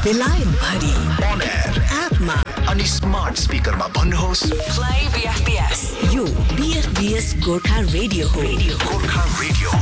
बेलायत भरि On air एपमा अनि स्मार्ट स्पिकरमा भन्नुहोस् Play BFBS. यो BFBS गोर्खा रेडियो हो. गोर्खा रेडियो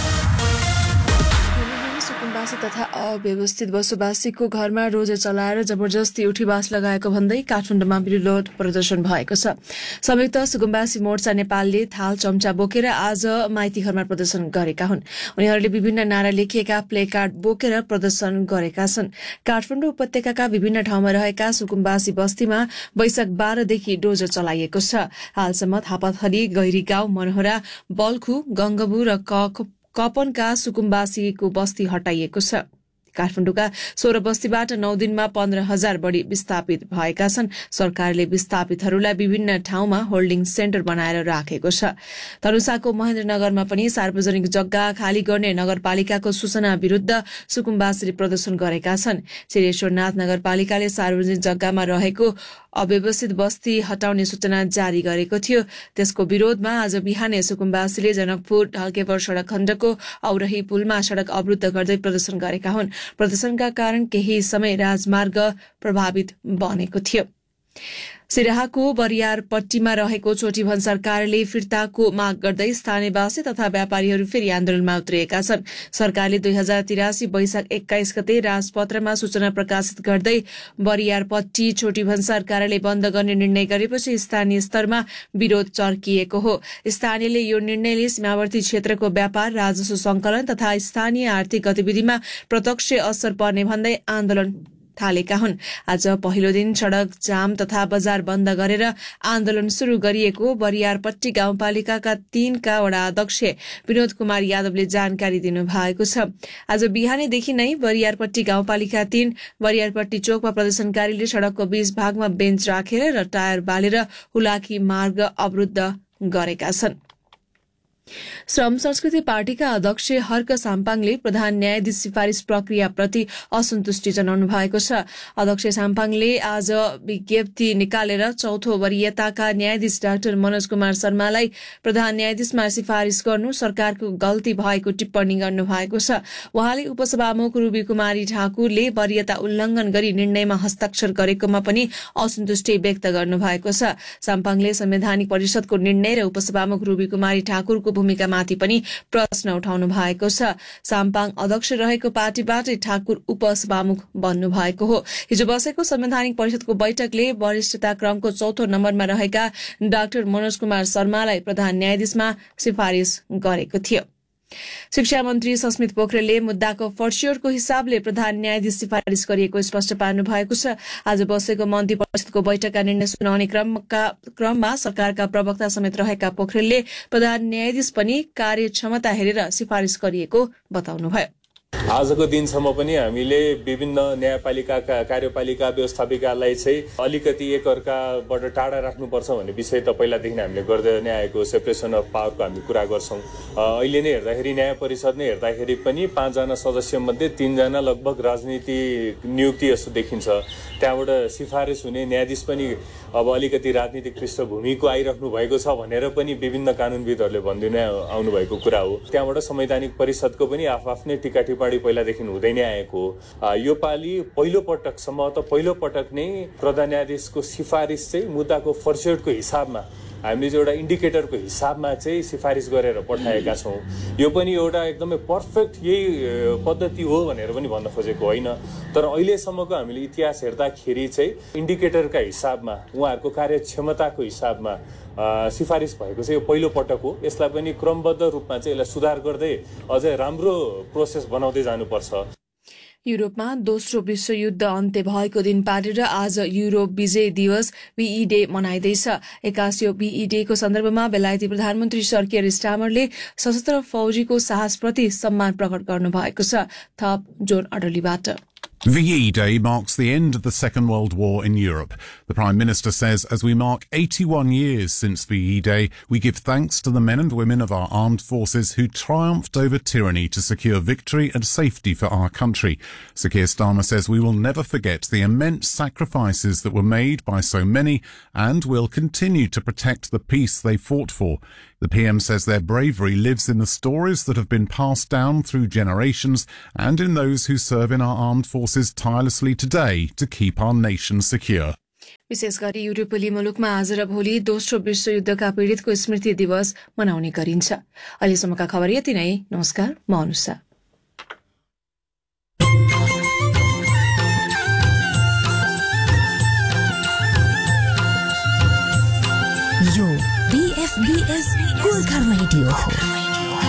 सुकुम्बासी तथा अव्यवस्थित बसोबासीको घरमा रोजे चलाएर जबरजस्ती उठीवास लगाएको भन्दै काठमाडौँमा विरोध प्रदर्शन भएको छ। संयुक्त सुकुम्बासी मोर्चा नेपालले थाल चम्चा बोकेर आज माइती घरमा प्रदर्शन गरेका हुन्। उनीहरूले विभिन्न नारा लेखिएका प्ले कार्ड बोकेर प्रदर्शन गरेका छन्। काठमाडौँ उपत्यकाका विभिन्न ठाउँमा रहेका सुकुम्बासी बस्तीमा वैशाख 12 देखि डोजर चलाइएको छ। हालसम्म थापाथली, गैरी गाउँ, मनोहरा, बल्खु, गंगबु र कपनका सुकुम्बासीको बस्ती हटाइएको छ। काठमाडौँका 16 बस्तीबाट 9 दिनमा 15,000 बढ़ी विस्थापित भएका छन्। सरकारले विस्थापितहरूलाई विभिन्न ठाउँमा होल्डिङ सेन्टर बनाएर राखेको छ। धनुषाको महेन्द्रनगरमा पनि सार्वजनिक जग्गा खाली गर्ने नगरपालिकाको सूचना विरूद्ध सुकुम्बासीले प्रदर्शन गरेका छन्। श्रीश्वरनाथ नगरपालिकाले सार्वजनिक जग्गामा रहेको अव्यवस्थित बस्ती हटाउने सूचना जारी गरेको थियो। त्यसको विरोधमा आज बिहानै सुकुम्बासीले जनकपुर ढल्केवर सड़क खण्डको औरही पुलमा सड़क अवरुद्ध गर्दै प्रदर्शन गरेका हुन्। प्रदर्शनका कारण केही समय राजमार्ग प्रभावित बनेको थियो। सिराहाको बरियारपट्टीमा रहेको छोटी भन्सार कार्यालय फिर्ताको माग गर्दै स्थानीयवासी तथा व्यापारीहरू फेरि आन्दोलनमा उत्रिएका छन्। सरकारले 2083 वैशाख 21 गते राजपत्रमा सूचना प्रकाशित गर्दै बरियारपट्टी छोटी भन्सार कार्यालय बन्द गर्ने निर्णय गरेपछि स्थानीय स्तरमा विरोध चर्किएको हो। स्थानीयले यो निर्णयले सीमावर्ती क्षेत्रको व्यापार, राजस्व संकलन तथा स्थानीय आर्थिक गतिविधिमा प्रत्यक्ष असर पर्ने भन्दै आन्दोलन थालेका हुन्। आज पहिलो दिन सड़क जाम तथा बजार बन्द गरेर आन्दोलन शुरू गरिएको बरियारपट्टी गाउँपालिकाका 3 का वडा अध्यक्ष विनोद कुमार यादवले जानकारी दिनुभएको छ। आज बिहानैदेखि नै बरियारपट्टी गाउँपालिका 3 बरियारपट्टी चोकमा प्रदर्शनकारीले सड़कको 20 भागमा बेन्च राखेर र टायर बालेर हुलाकी मार्ग अवरुद्ध गरेका छन्। श्रम संस्कृति पार्टीका अध्यक्ष हर्क साम्पाङले प्रधान न्यायाधीश सिफारिश प्रक्रियाप्रति असन्तुष्टि जनाउनु भएको छ। अध्यक्ष साम्पाङले आज विज्ञप्ति निकालेर चौथो वरियताका न्यायाधीश डाक्टर मनोज कुमार शर्मालाई प्रधान न्यायाधीशमा सिफारिश गर्नु सरकारको गल्ती भएको टिप्पणी गर्नु भएको छ। उहाँले उपसभामुख रूबी कुमारी ठाकुरले वरियता उल्लंघन गरी निर्णयमा हस्ताक्षर गरेकोमा पनि असन्तुष्टि व्यक्त गर्नु भएको छ। साम्पाङले संवैधानिक परिषदको निर्णय र उपसभामुख रूबी कुमारी ठाकुरको भूमिकामाथि पनि प्रश्न उठाउनु भएको छ। साम्पाङ अध्यक्ष रहेको पार्टीबाट ठाकुर उपसभामुख बन्नु भएको हो। हिजो बसेको संवैधानिक परिषदको बैठकले वरिष्ठता क्रमको चौथो नम्बरमा रहेका डाक्टर मनोज कुमार शर्मालाई प्रधान न्यायाधीशमा सिफारिश गरेको थियो। शिक्षा मन्त्री सस्मित पोखरेलले मुद्दाको फर्स्योरको हिसाबले प्रधान न्यायाधीश सिफारिश गरिएको स्पष्ट पार्नु भएको छ। आज बसेको मन्त्री परिषदको बैठकका निर्णय सुनाउने क्रममा सरकारका प्रवक्ता समेत रहेका पोखरेलले प्रधान न्यायाधीश पनि कार्यक्षमता हेरेर सिफारिश गरिएको बताउनुभयो। आजको दिनसम्म पनि हामीले विभिन्न न्यायपालिकाका कार्यपालिका व्यवस्थापिकालाई चाहिँ अलिकति एकअर्काबाट टाढा राख्नुपर्छ भन्ने विषय त पहिलादेखि हामीले गर्दै नै आएको सेपरेसन अफ पावरको हामी कुरा गर्छौं। अहिले नै हेर्दाखेरि न्याय परिषद नै हेर्दाखेरि पनि 5 जना सदस्य मध्ये 3 जना लगभग राजनीतिक नियुक्ति जस्तो देखिन्छ। त्यहाँबाट सिफारिस हुने न्यायाधीश पनि अब अलिकति राजनीतिक पृष्ठभूमिको आइराख्नु भएको छ भनेर पनि विभिन्न कानुनविदहरूले भन्दिनै आउनु भएको कुरा हो। त्यहाँबाट संवैधानिक परिषदको पनि आफ्नै टीका टिप्पणी पहिलादेखि हुँदै नै आएको हो। यो पालि पहिलो पटक नै प्रधान न्यायाधीशको सिफारिस चाहिँ मुद्दाको फर्स्योरको हिसाबमा हामीले चाहिँ एउटा इन्डिकेटरको हिसाबमा चाहिँ सिफारिस गरेर पठाएका छौं। यो पनि एउटा एकदमै पर्फेक्ट यही पद्धति हो भनेर पनि भन्न खोजेको होइन, तर अहिलेसम्मको हामीले इतिहास हेर्दाखेरि चाहिँ इन्डिकेटरका हिसाबमा उहाँहरूको कार्यक्षमताको हिसाबमा सिफारिस भएको चाहिँ यो पहिलो पटक हो। यसलाई पनि क्रमबद्ध रूपमा चाहिँ यसलाई सुधार गर्दै अझै राम्रो प्रोसेस बनाउँदै जानुपर्छ। युरोपमा दोस्रो विश्वयुद्ध अन्त्य भएको दिन पारेर आज युरोप विजय दिवस VE डे मनाइँदैछ। 81औं VE डे को सन्दर्भमा बेलायती प्रधानमन्त्री सर कियर स्टामरले सशस्त्र फौजीको साहसप्रति सम्मान प्रकट गर्नुभएको छ। थप John अडलीबाट। VE Day marks the end of the Second World War in Europe. The Prime Minister says as we mark 81 years since VE Day, we give thanks to the men and women of our armed forces who triumphed over tyranny to secure victory and safety for our country. Sir Keir Starmer says we will never forget the immense sacrifices that were made by so many and will continue to protect the peace they fought for. The PM says their bravery lives in the stories that have been passed down through generations and in those who serve in our armed forces tirelessly today to keep our nation secure. विशेष गरी युरोपेली मुलुकमा आज र भोलि दोस्रो विश्वयुद्धका पीडितको स्मृति दिवस मनाउने गरिन्छ। अहिलेसम्मका खबर यति नै। नमस्कार, म अनुषा। यो BFBS गोर्खा रेडियो हो।